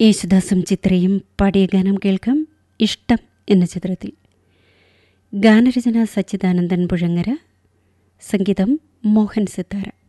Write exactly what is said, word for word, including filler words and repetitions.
യേശുദാസും ചിത്രയും പാടിയ ഗാനം കേൾക്കാം. ഇഷ്ടം എന്ന ചിത്രത്തിൽ. ഗാനരചന സച്ചിദാനന്ദൻ പുഴങ്ങര, സംഗീതം മോഹൻ സിത്താര.